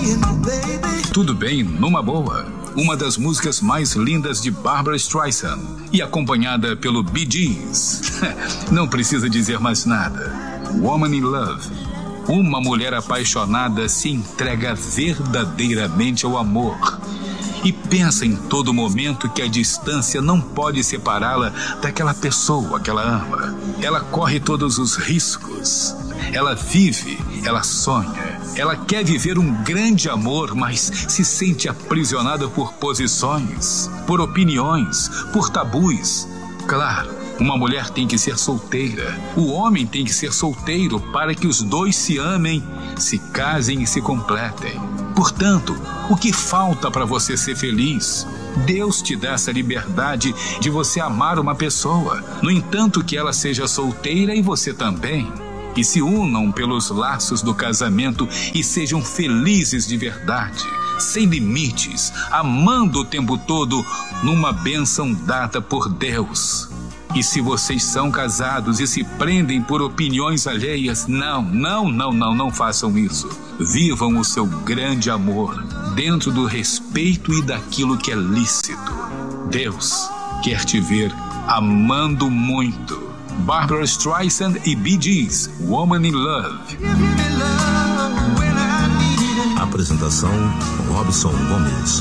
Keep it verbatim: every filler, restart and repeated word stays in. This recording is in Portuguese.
Tudo bem, numa boa. Uma das músicas mais lindas de Barbra Streisand e acompanhada pelo Bee Gees. Não precisa dizer mais nada. Woman in Love. Uma mulher apaixonada se entrega verdadeiramente ao amor e pensa em todo momento que a distância não pode separá-la daquela pessoa que ela ama. Ela corre todos os riscos. Ela vive, ela sonha. Ela quer viver um grande amor, mas se sente aprisionada por posições, por opiniões, por tabus. Claro, uma mulher tem que ser solteira. O homem tem que ser solteiro para que os dois se amem, se casem e se completem. Portanto, o que falta para você ser feliz? Deus te dá essa liberdade de você amar uma pessoa. No entanto, que ela seja solteira e você também. E se unam pelos laços do casamento e sejam felizes de verdade, sem limites, amando o tempo todo numa bênção dada por Deus. E se vocês são casados e se prendem por opiniões alheias, não, não, não, não, não façam isso. Vivam o seu grande amor dentro do respeito e daquilo que é lícito. Deus quer te ver amando muito. Barbra Streisand e Bee Gees, Woman in Love. Apresentação: Robson Gomes.